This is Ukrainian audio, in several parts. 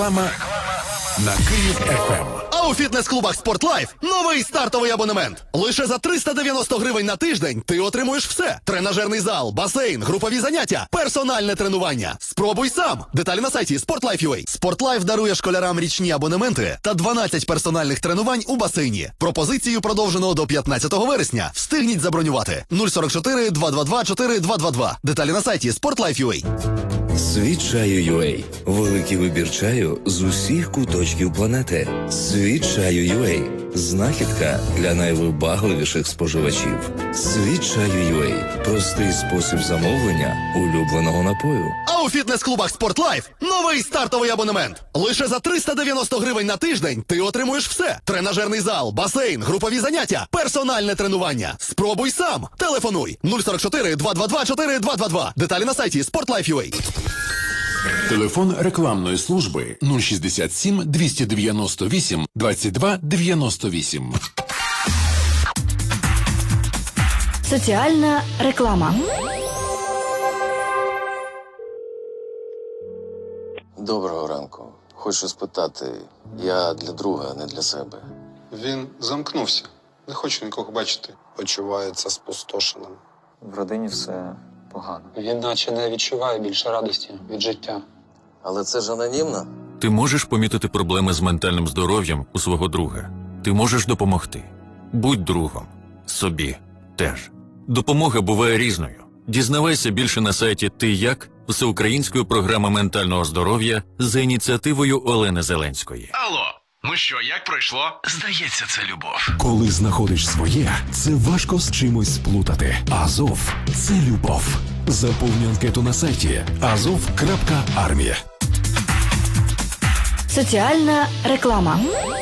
На Київ ФМ. А у фітнес-клубах «Спортлайф» новий стартовий абонемент. Лише за 390 гривень на тиждень ти отримуєш все. Тренажерний зал, басейн, групові заняття, персональне тренування. Спробуй сам. Деталі на сайті Sportlife.ua. «Спортлайф» дарує школярам річні абонементи та 12 персональних тренувань у басейні. Пропозицію продовжено до 15 вересня. Встигніть забронювати. 044 222 4222. Деталі на сайті Sportlife.ua. Світ чаю.ua. Великий вибір чаю з усіх куточків планети. Світ чаю.ua. Знахідка для найвибагливіших споживачів. Світ чаю.ua. Простий спосіб замовлення улюбленого напою. А у фітнес-клубах «Спортлайф» новий стартовий абонемент. Лише за 390 гривень на тиждень ти отримуєш все. Тренажерний зал, басейн, групові заняття, персональне тренування. Спробуй сам. Телефонуй 044 222 4222. Деталі на сайті Sportlife.ua. Телефон рекламної служби 067 298 22 98. Соціальна реклама. Доброго ранку. Хочу спитати, я для друга, не для себе. Він замкнувся. Не хоче нікого бачити. Почувається спустошеним. В родині все погано. Він наче не відчуває більше радості від життя. Але це ж анонімно. Ти можеш помітити проблеми з ментальним здоров'ям у свого друга. Ти можеш допомогти. Будь другом. Собі теж. Допомога буває різною. Дізнавайся більше на сайті «Ти як?» всеукраїнської програми ментального здоров'я за ініціативою Олени Зеленської. Алло, ну що, як пройшло? Здається, це любов. Коли знаходиш своє, це важко з чимось сплутати. Азов – це любов. Заповни анкету на сайті azov.armia. Соціальна реклама.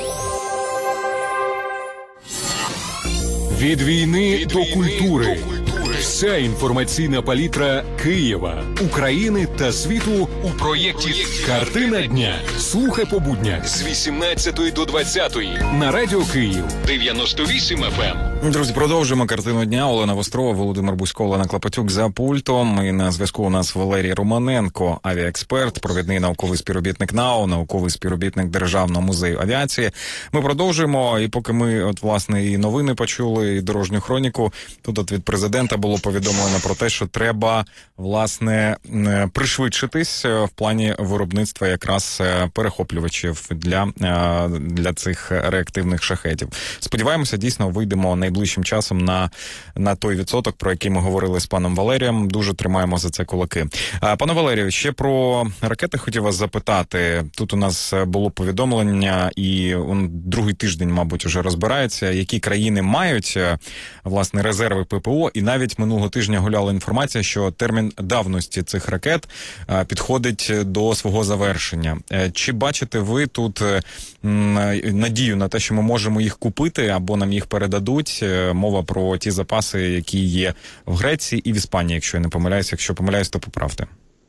Від війни до культури. Вся інформаційна палітра Києва, України та світу у проєкті «Картина дня». Слухай по буднях з 18 до 20 на Радіо Київ 98 FM. Друзі, продовжуємо «Картину дня». Олена Вострова, Володимир Бусько, Олена Клопотюк за пультом. І на зв'язку у нас Валерій Романенко, авіаексперт, провідний науковий співробітник НАУ, науковий співробітник Державного музею авіації. Ми продовжуємо, і поки ми, власне, і новини почули, і дорожню хроніку, тут від президента було повідомлено про те, що треба, власне, пришвидшитись в плані виробництва якраз перехоплювачів для цих реактивних шахедів. Сподіваємося, дійсно вийдемо найближчим часом на той відсоток, про який ми говорили з паном Валерієм. Дуже тримаємо за це кулаки. Пане Валерію, ще про ракети хотів вас запитати. Тут у нас було повідомлення, і другий тиждень, мабуть, уже розбирається, які країни мають, власне, резерви ППО, і навіть минулого тижня гуляла інформація, що термін давності цих ракет підходить до свого завершення. Чи бачите ви тут надію на те, що ми можемо їх купити або нам їх передадуть? Мова про ті запаси, які є в Греції і в Іспанії, якщо я не помиляюся. Якщо помиляюсь, то поправте.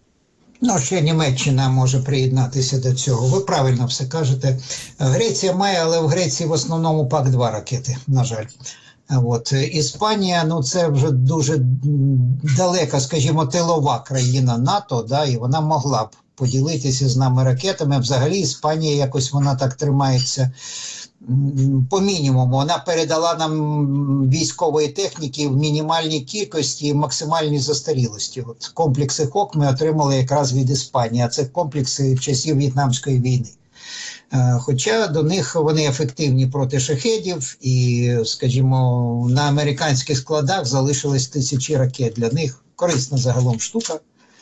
Ще Німеччина може приєднатися до цього. Ви правильно все кажете. Греція має, але в Греції в основному ПАК-2 ракети, на жаль. Іспанія, це вже дуже далека, скажімо, тилова країна НАТО, і вона могла б поділитися з нами ракетами. Взагалі Іспанія якось вона так тримається по мінімуму. Вона передала нам військової техніки в мінімальній кількості і максимальній застарілості. Комплекси ХОК ми отримали якраз від Іспанії, а це комплекси часів В'єтнамської війни. Хоча до них вони ефективні проти шахедів і, скажімо, на американських складах залишились тисячі ракет. Для них корисна загалом штука.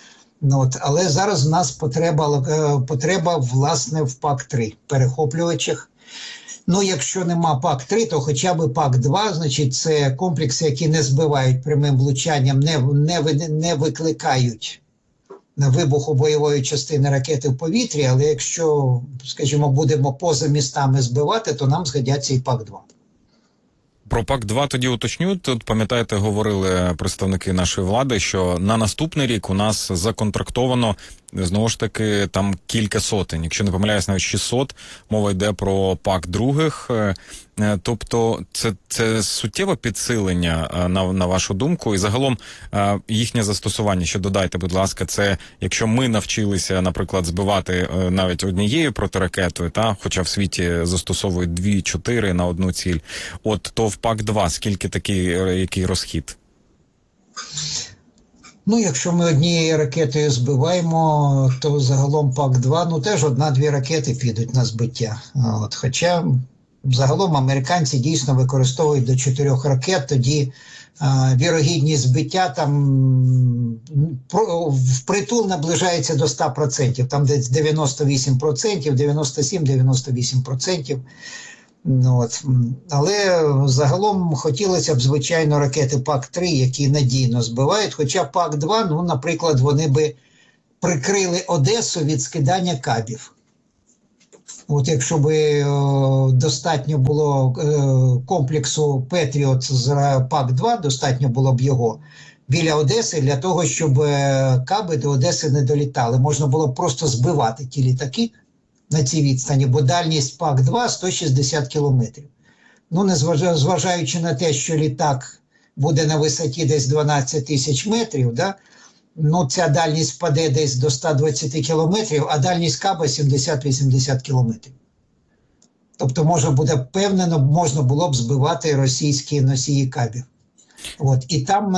Але зараз в нас потреба власне, в ПАК-3 перехоплювачах. Якщо нема ПАК-3, то хоча б ПАК-2, значить це комплекси, які не збивають прямим влучанням, не викликають на вибуху бойової частини ракети в повітрі, але якщо, скажімо, будемо поза містами збивати, то нам згодяться і ПАК-2. Про ПАК-2 тоді уточню. Тут, пам'ятаєте, говорили представники нашої влади, що на наступний рік у нас законтрактовано знову ж таки, там кілька сотень. Якщо не помиляюсь, навіть 600, мова йде про пак других. Тобто це суттєве підсилення, на вашу думку, і загалом їхнє застосування, що додайте, будь ласка, це якщо ми навчилися, наприклад, збивати навіть однією протиракетою, хоча в світі застосовують 2-4 на одну ціль, то в ПАК-2 скільки який розхід? Ну, якщо ми однією ракетою збиваємо, то загалом ПАК-2, теж 1-2 ракети підуть на збиття. Хоча загалом американці дійсно використовують до 4 ракет, тоді вірогідність збиття там впритул наближається до 100%, там десь 98%, 97-98%. Але загалом хотілося б, звичайно, ракети ПАК-3, які надійно збивають, хоча ПАК-2, наприклад, вони би прикрили Одесу від скидання кабів. Якщо б достатньо було комплексу Петріот з ПАК-2, достатньо було б його біля Одеси для того, щоб каби до Одеси не долітали. Можна було б просто збивати ті літаки на цій відстані, бо дальність ПАК-2 – 160 кілометрів. Зважаючи на те, що літак буде на висоті десь 12 тисяч метрів, ця дальність впаде десь до 120 кілометрів, а дальність каба 70-80 кілометрів. Тобто, можна було б збивати російські носії кабів. І там,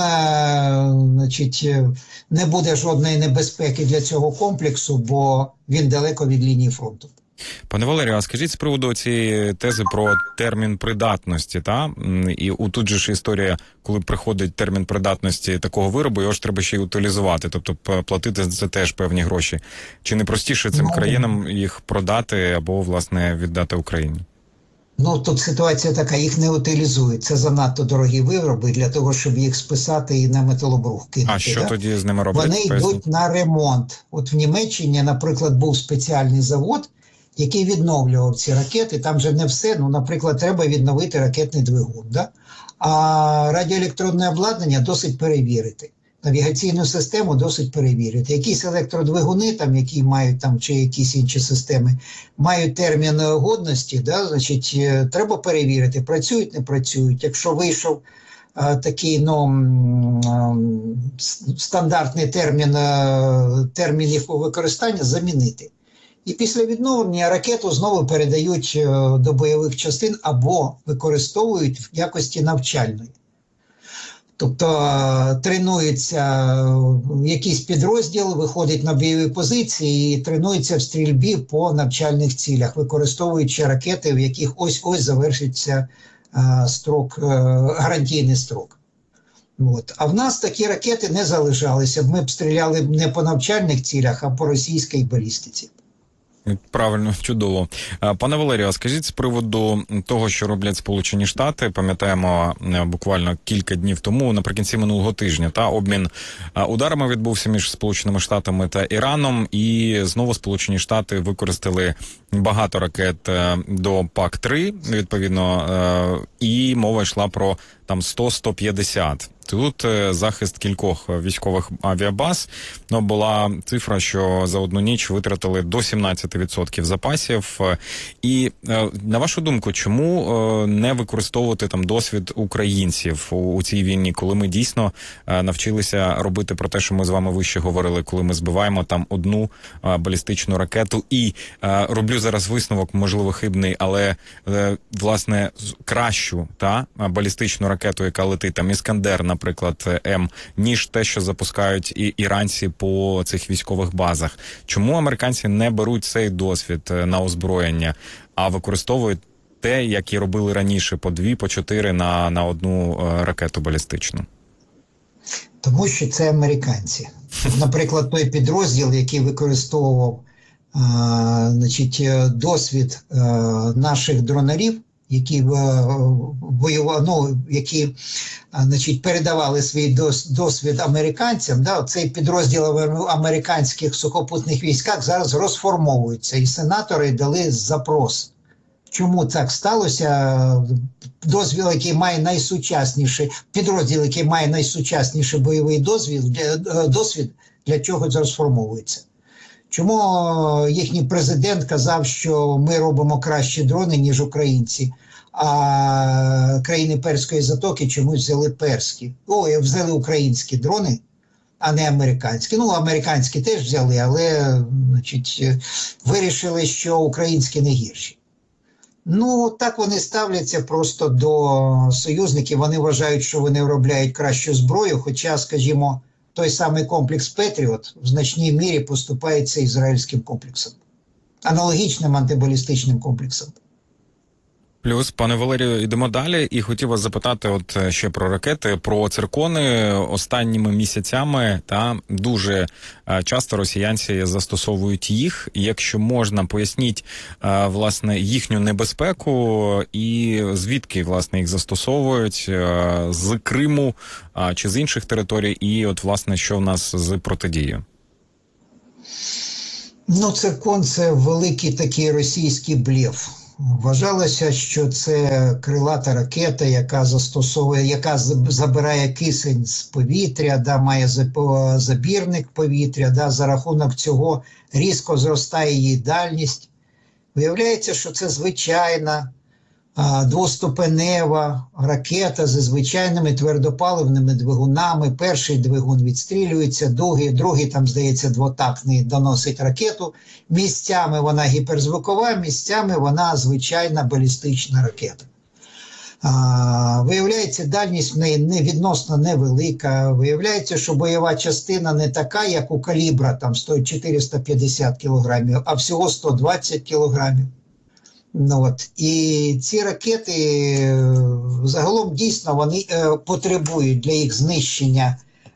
не буде жодної небезпеки для цього комплексу, бо він далеко від лінії фронту. Пане Валерію, а скажіть з приводу цієї тези про термін придатності, І тут же ж історія, коли приходить термін придатності такого виробу, його ж треба ще й утилізувати, тобто платити за це теж певні гроші. Чи не простіше цим країнам їх продати або, власне, віддати Україні? Тут ситуація така, їх не утилізують. Це занадто дорогі вироби для того, щоб їх списати і на металобрух кинути. А що тоді з ними роблять? Вони йдуть на ремонт. В Німеччині, наприклад, був спеціальний завод, який відновлював ці ракети. Там же не все, наприклад, треба відновити ракетний двигун. А радіоелектронне обладнання досить перевірити. Навігаційну систему досить перевірити. Якісь електродвигуни, які мають чи якісь інші системи, мають термін годності, значить, треба перевірити, працюють, не працюють. Якщо вийшов такий стандартний термін їх використання, замінити. І після відновлення ракету знову передають до бойових частин або використовують в якості навчальної. Тобто тренується якийсь підрозділ, виходить на бойові позиції і тренується в стрільбі по навчальних цілях, використовуючи ракети, в яких ось-ось завершиться гарантійний строк. А в нас такі ракети не залишалися. Ми б стріляли не по навчальних цілях, а по російській балістиці. Правильно, чудово. Пане Валерію, а скажіть з приводу того, що роблять Сполучені Штати, пам'ятаємо буквально кілька днів тому, наприкінці минулого тижня, обмін ударами відбувся між Сполученими Штатами та Іраном, і знову Сполучені Штати використали багато ракет до ПАК-3, відповідно, і мова йшла про 100-150. Тут захист кількох військових авіабаз, була цифра, що за одну ніч витратили до 17% запасів. І, на вашу думку, чому не використовувати досвід українців у цій війні, коли ми дійсно навчилися робити про те, що ми з вами вище говорили, коли ми збиваємо одну балістичну ракету і роблю зараз висновок, можливо, хибний, але, власне, кращу балістичну ракету, яка летить, Іскандер, наприклад, М, ніж те, що запускають і іранці по цих військових базах. Чому американці не беруть цей досвід на озброєння, а використовують те, як і робили раніше, по 2, по 4 на одну ракету балістичну? Тому що це американці. Наприклад, той підрозділ, який використовував досвід наших дронерів, які передавали свій досвід американцям, цей підрозділ в американських сухопутних військах зараз розформовується, і сенатори дали запрос. Чому так сталося? Підрозділ, який має найсучасніший бойовий досвід, для чого розформовується? Чому їхній президент казав, що ми робимо кращі дрони, ніж українці, а країни Перської затоки чомусь взяли українські дрони, а не американські. Ну, американські теж взяли, але, значить, вирішили, що українські не гірші. Ну, так вони ставляться просто до союзників. Вони вважають, що вони виробляють кращу зброю, хоча, скажімо, той самий комплекс «Петріот» в значній мірі поступається ізраїльським комплексом. Аналогічним антибалістичним комплексом. Плюс, пане Валерію, йдемо далі. І хотів вас запитати ще про ракети, про циркони. Останніми місяцями дуже часто росіянці застосовують їх. Якщо можна, поясніть, власне, їхню небезпеку і звідки, власне, їх застосовують, з Криму чи з інших територій, і власне, що в нас з протидією? Ну, циркон – це великий такий російський блеф. Вважалося, що це крилата ракета, яка забирає кисень з повітря, має забірник повітря, за рахунок цього різко зростає її дальність. Виявляється, що це звичайна двоступенева ракета зі звичайними твердопаливними двигунами. Перший двигун відстрілюється, другий там, здається, двотактний, доносить ракету. Місцями вона гіперзвукова, місцями вона звичайна балістична ракета. Виявляється, дальність в неї відносно невелика. Виявляється, що бойова частина не така, як у калібра, там стоїть 450 кілограмів, а всього 120 кілограмів. І ці ракети, загалом, дійсно, вони потребують для їх знищення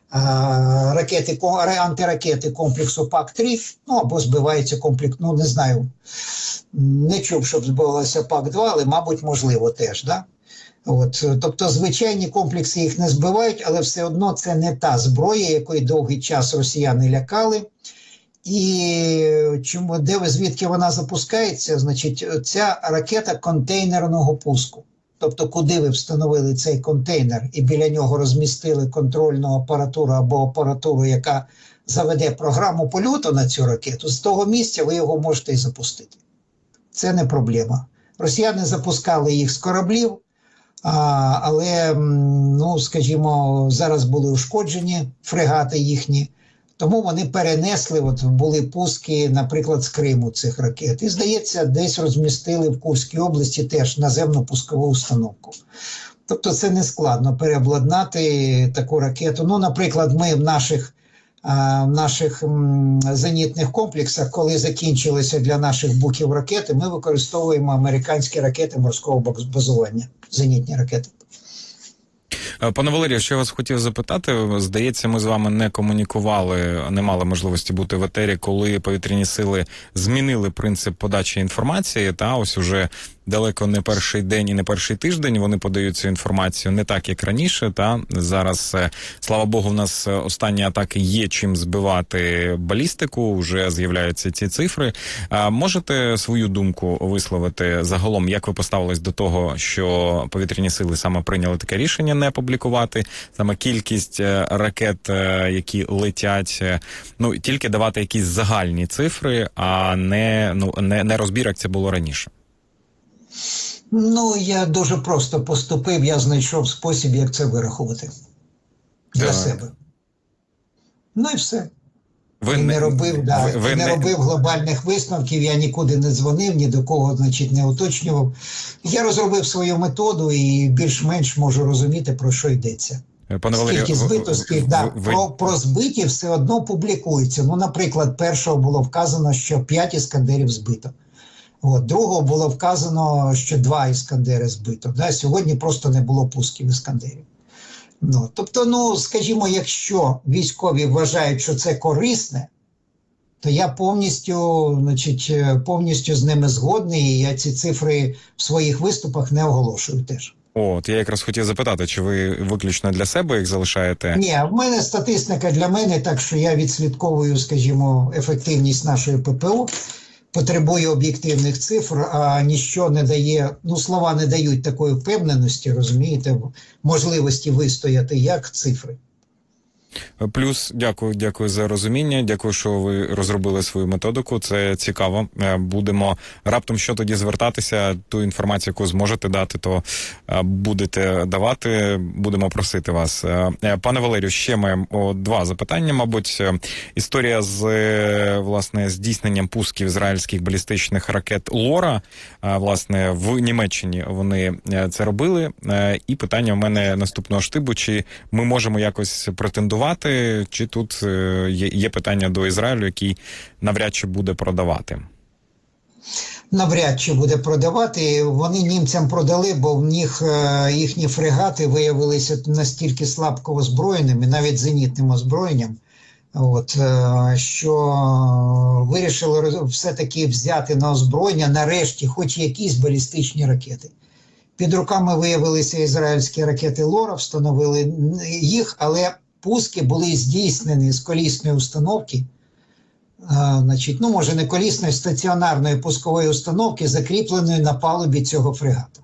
антиракети комплексу ПАК-3, або збивається комплекс, не знаю, не чув, щоб збивалося ПАК-2, але, мабуть, можливо теж, Тобто, звичайні комплекси їх не збивають, але все одно це не та зброя, якої довгий час росіяни лякали. І звідки вона запускається? Значить, ця ракета контейнерного пуску. Тобто, куди ви встановили цей контейнер і біля нього розмістили контрольну апаратуру або апаратуру, яка заведе програму польоту на цю ракету, з того місця ви його можете і запустити. Це не проблема. Росіяни запускали їх з кораблів, але, скажімо, зараз були ушкоджені фрегати їхні. Тому вони перенесли, були пуски, наприклад, з Криму цих ракет. І, здається, десь розмістили в Курській області теж наземну пускову установку. Тобто це не складно переобладнати таку ракету. Наприклад, ми в наших зенітних комплексах, коли закінчилися для наших буків ракети, ми використовуємо американські ракети морського базування, зенітні ракети. Пане Валерію, що я вас хотів запитати, здається, ми з вами не комунікували, не мали можливості бути в етері, коли повітряні сили змінили принцип подачі інформації, ось уже далеко не перший день і не перший тиждень вони подають цю інформацію не так, як раніше, Зараз, слава Богу, в нас останні атаки є чим збивати балістику, вже з'являються ці цифри. Можете свою думку висловити загалом, як ви поставились до того, що повітряні сили саме прийняли таке рішення не публікувати, саме кількість ракет, які летять, тільки давати якісь загальні цифри, а не розбір, як це було раніше? Я дуже просто поступив, я знайшов спосіб, як це вирахувати для себе. І все. Не робив глобальних висновків, я нікуди не дзвонив, ні до кого, не уточнював. Я розробив свою методу і більш-менш можу розуміти, про що йдеться. Пане Валерію, про збиті все одно публікується. Наприклад, першого було вказано, що 5 іскандерів збито. Другого було вказано, що 2 іскандери збито. Сьогодні просто не було пусків іскандерів. Тобто, скажімо, якщо військові вважають, що це корисне, то я повністю з ними згодний, і я ці цифри в своїх виступах не оголошую теж. Я якраз хотів запитати, чи ви виключно для себе їх залишаєте? Ні, в мене статистика для мене, так що я відслідковую, скажімо, ефективність нашої ППО, потребує об'єктивних цифр, а ніщо не дає, слова не дають такої впевненості, розумієте, можливості вистояти, як цифри. Плюс, дякую за розуміння, дякую, що ви розробили свою методику, це цікаво. Будемо раптом що тоді звертатися, ту інформацію, яку зможете дати, то будете давати, будемо просити вас. Пане Валерію, ще маємо два запитання, мабуть. Історія з, власне, здійсненням пусків ізраїльських балістичних ракет «Лора», власне, в Німеччині вони це робили. І питання у мене наступного штибу, чи ми можемо якось претендувати, чи тут є питання до Ізраїлю, який навряд чи буде продавати? Навряд чи буде продавати. Вони німцям продали, бо в них їхні фрегати виявилися настільки слабко озброєними, навіть зенітним озброєнням, що вирішили все-таки взяти на озброєння нарешті хоч якісь балістичні ракети. Під руками виявилися ізраїльські ракети «Лора», встановили їх, але пуски були здійснені з колісної установки, може не колісної, стаціонарної пускової установки, закріпленої на палубі цього фрегату.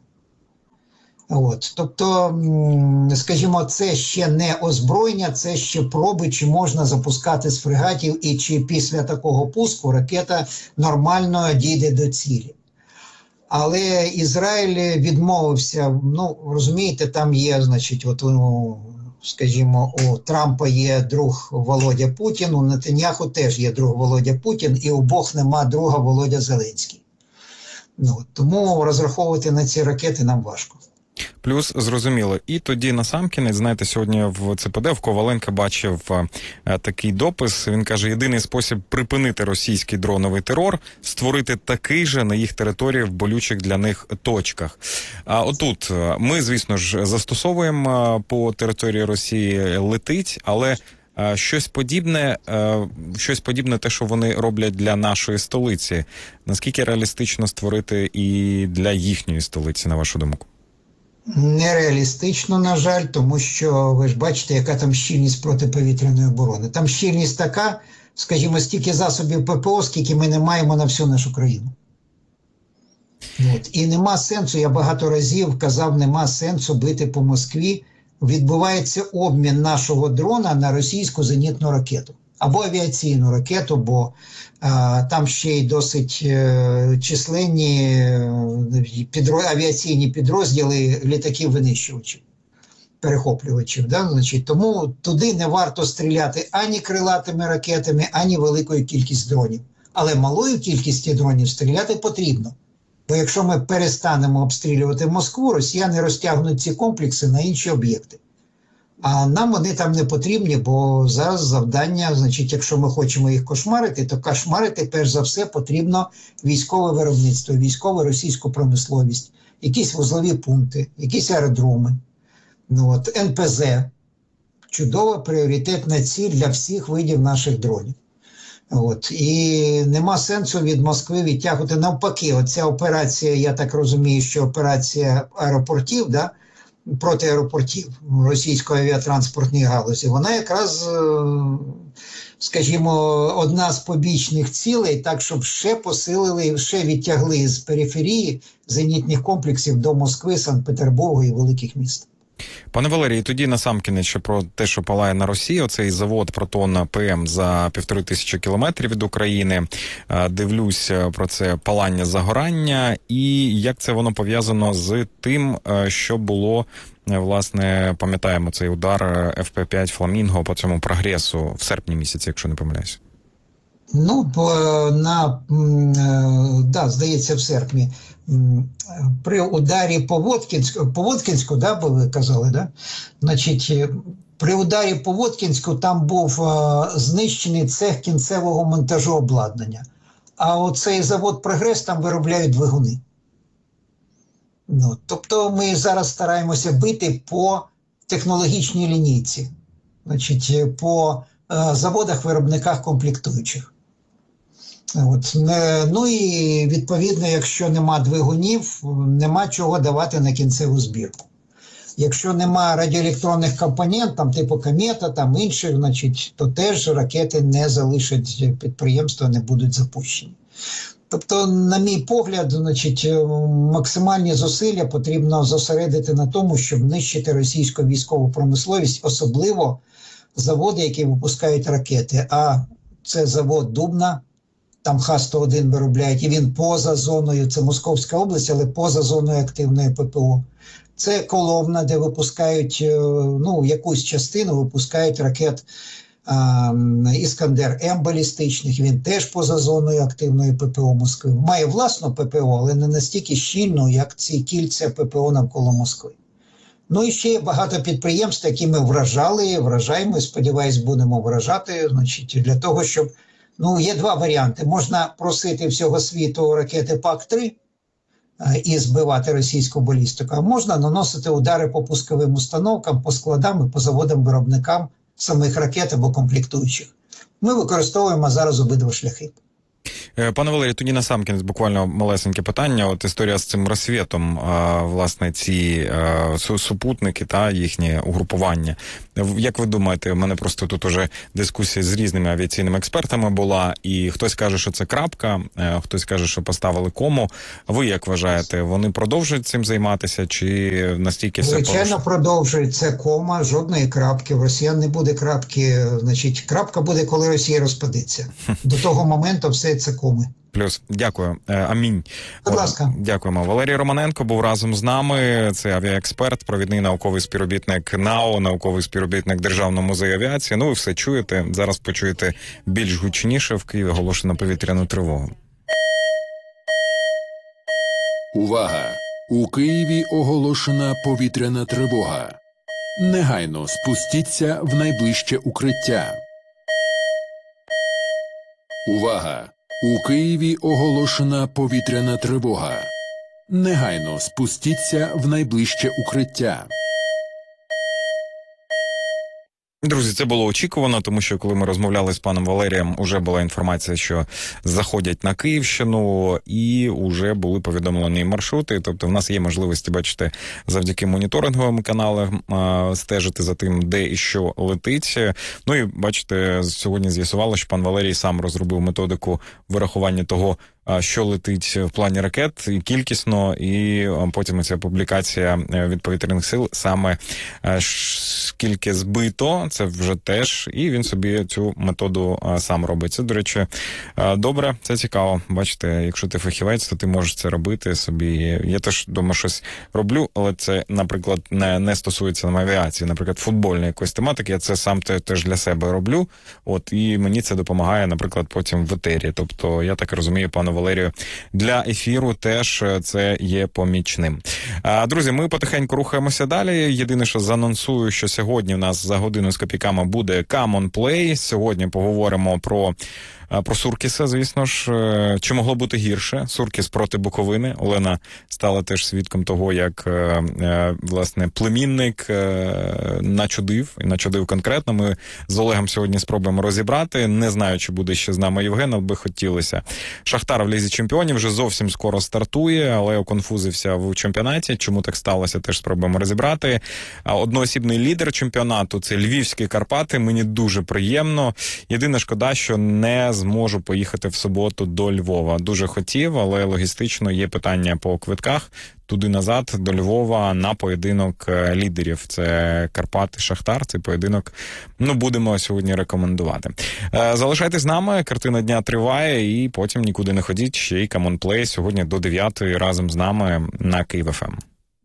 Тобто, скажімо, це ще не озброєння, це ще проби, чи можна запускати з фрегатів, і чи після такого пуску ракета нормально дійде до цілі. Але Ізраїль відмовився, розумієте, там є, скажімо, у Трампа є друг Володя Путін, у Нетаньяху теж є друг Володя Путін, і у обох нема друга Володя Зеленський. Тому розраховувати на ці ракети нам важко. Плюс, зрозуміло. І тоді насамкінець, знаєте, сьогодні в ЦПД в Коваленка бачив такий допис. Він каже, єдиний спосіб припинити російський дроновий терор – створити такий же на їх території в болючих для них точках. А отут ми, звісно ж, застосовуємо по території Росії, летить, але щось подібне, те, що вони роблять для нашої столиці. Наскільки реалістично створити і для їхньої столиці, на вашу думку? Нереалістично, на жаль, тому що ви ж бачите, яка там щільність протиповітряної оборони. Там щільність така, скажімо, стільки засобів ППО, скільки ми не маємо на всю нашу країну. І нема сенсу, я багато разів казав, нема сенсу бити по Москві. Відбувається обмін нашого дрона на російську зенітну ракету. Або авіаційну ракету, бо там ще й досить численні авіаційні підрозділи літаків-винищувачів, перехоплювачів. Тому туди не варто стріляти ані крилатими ракетами, ані великою кількістю дронів. Але малою кількістю дронів стріляти потрібно. Бо якщо ми перестанемо обстрілювати Москву, росіяни розтягнуть ці комплекси на інші об'єкти. А нам вони там не потрібні, бо зараз завдання, якщо ми хочемо їх кошмарити, то кошмарити, перш за все, потрібно військове виробництво, військову російську промисловість, якісь вузлові пункти, якісь аеродроми, НПЗ. Чудова пріоритетна ціль для всіх видів наших дронів. І нема сенсу від Москви відтягувати. Навпаки, оця операція, я так розумію, що операція аеропортів, проти аеропортів російської авіатранспортної галузі, вона якраз, скажімо, одна з побічних цілей, так, щоб ще посилили, ще відтягли з периферії зенітних комплексів до Москви, Санкт-Петербургу і великих міст. Пане Валерій, тоді насамкінець ще про те, що палає на Росії, оцей завод «Протон ПМ» за 1500 кілометрів від України. Дивлюсь про це палання, загорання, і як це воно пов'язано з тим, що було, власне, пам'ятаємо цей удар ФП-5 «Фламінго» по цьому прогресу в серпні місяці, якщо не помиляюсь. Здається, в серпні. При ударі по Воткінську, ви казали, при ударі по Воткінську там був знищений цех кінцевого монтажу обладнання. А оцей завод «Прогрес» там виробляють двигуни. Тобто ми зараз стараємося бити по технологічній лінійці, по заводах-виробниках комплектуючих. І відповідно, якщо нема двигунів, нема чого давати на кінцеву збірку. Якщо нема радіоелектронних компонентів, типу комета, інших, то теж ракети не залишать підприємства, не будуть запущені. Тобто, на мій погляд, максимальні зусилля потрібно зосередити на тому, щоб нищити російську військову промисловість, особливо заводи, які випускають ракети. А це завод Дубна, там Х-101 виробляють, і він поза зоною, це Московська область, але поза зоною активної ППО. Це Коломна, де випускають, якусь частину випускають ракет Іскандер-М балістичних, він теж поза зоною активної ППО Москви. Має власну ППО, але не настільки щільну, як ці кільця ППО навколо Москви. Ну і ще є багато підприємств, які ми вражаємо, і, сподіваюсь, будемо вражати, для того, щоб, є два варіанти. Можна просити всього світу ракети ПАК-3 і збивати російську балістику, а можна наносити удари по пусковим установкам, по складам і по заводам-виробникам самих ракет або комплектуючих. Ми використовуємо зараз обидва шляхи. Пане Валерію, тоді насамкінець буквально малесеньке питання. От історія з цим розсвітом, власне, ці супутники та їхні угрупування. Як ви думаєте, в мене просто тут уже дискусія з різними авіаційними експертами була, і хтось каже, що це крапка, хтось каже, що поставили кому. Ви як вважаєте, вони продовжують цим займатися, чи настільки все порушено? Звичайно, продовжують. Це кома, жодної крапки. В росіян не буде крапки. Крапка буде, коли Росія розпадеться. До того моменту все це коми. Плюс. Дякую. Амінь. Будь ласка. Дякуємо. Валерій Романенко був разом з нами. Це авіаексперт, провідний науковий співробітник НАО, науковий співробітник Державного музею авіації. Ви все чуєте. Зараз почуєте більш гучніше. В Києві оголошено повітряну тривогу. Увага! У Києві оголошена повітряна тривога. Негайно спустіться в найближче укриття. Увага! У Києві оголошена повітряна тривога. Негайно спустіться в найближче укриття. Друзі, це було очікувано, тому що коли ми розмовляли з паном Валерієм, уже була інформація, що заходять на Київщину, і вже були повідомлені маршрути. Тобто в нас є можливості, бачите, завдяки моніторинговим каналам стежити за тим, де і що летить. І бачите, сьогодні з'ясувало, що пан Валерій сам розробив методику вирахування того, що летить в плані ракет, і кількісно, і потім ця публікація від повітряних сил саме скільки збито, це вже теж, і він собі цю методу сам робить. Це, до речі, добре, це цікаво. Бачите, якщо ти фахівець, то ти можеш це робити собі. Я теж, думаю, щось роблю, але це, наприклад, не стосується авіації, наприклад, футбольної якоїсь тематики, я це сам теж для себе роблю, і мені це допомагає, наприклад, потім в етері. Тобто, я так розумію, пане Валерію, для ефіру теж це є помічним. Друзі, ми потихеньку рухаємося далі. Єдине, що заанонсую, що сьогодні в нас за годину з копійками буде Come on Play. Сьогодні поговоримо про Суркіса, звісно ж. Чи могло бути гірше? Суркіс проти Буковини. Олена стала теж свідком того, як, власне, племінник начудив конкретно. Ми з Олегом сьогодні спробуємо розібрати. Не знаю, чи буде ще з нами Євген, але би хотілося. Шахтар в Лізі чемпіонів вже зовсім скоро стартує, але оконфузився в чемпіонаті. Чому так сталося, теж спробуємо розібрати. Одноосібний лідер чемпіонату – це Львівські Карпати. Мені дуже приємно. Єдине, шкода, що не зможу поїхати в суботу до Львова. Дуже хотів, але логістично є питання по квитках. Туди-назад, до Львова, на поєдинок лідерів. Це Карпати-Шахтар, цей поєдинок, будемо сьогодні рекомендувати. Залишайтесь з нами, картина дня триває, і потім нікуди не ходіть. Ще й Come on Play сьогодні до 9 разом з нами на Київ ФМ.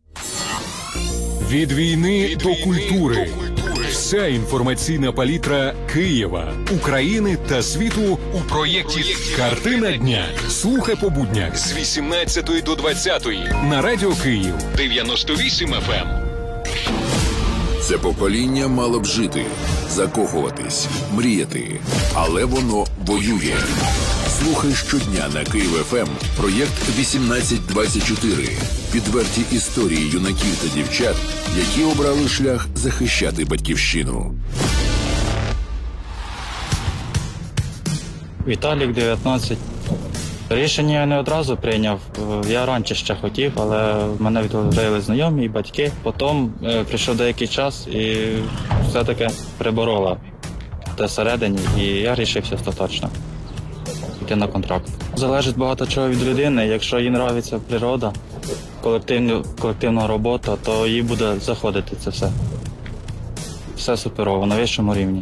Від війни до культури. Вся інформаційна палітра Києва, України та світу у проєкті «Картина дня». Слухай по буднях з 18 до 20 на Радіо Київ 98 FM. Це покоління мало б жити, закохуватись, мріяти, але воно воює. Слухай щодня на Київ ФМ проєкт 1824. Відверті історії юнаків та дівчат, які обрали шлях захищати батьківщину. Віталік, 19. Рішення я не одразу прийняв. Я раніше ще хотів, але мене відговорили знайомі і батьки. Потім прийшов деякий час і все-таки приборола те всередині, і я рішився остаточно йти на контракт. Залежить багато чого від людини. Якщо їй подобається природа, колективна робота, то їй буде заходити це все. все суперово, на вищому рівні.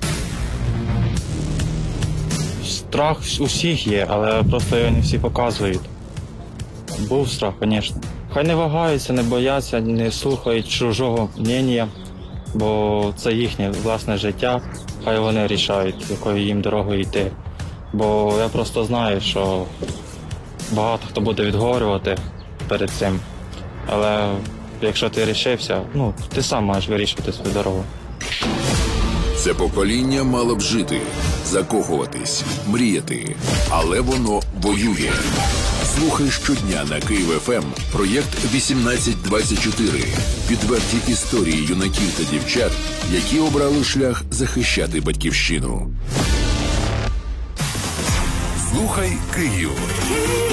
Страх у всіх є, але просто його не всі показують. Був страх, звісно. Хай не вагаються, не бояться, не слухають чужого мнення, бо це їхнє власне життя, хай вони рішають, якою їм дорогою йти. Бо я просто знаю, що багато хто буде відговорювати перед цим, але якщо ти рішився, ти сам маєш вирішувати свою дорогу. Це покоління мало б жити, закохуватись, мріяти, але воно воює. Слухай щодня на Київ ФМ проєкт 1824. Відверті історії юнаків та дівчат, які обрали шлях захищати батьківщину. Слухай Київ.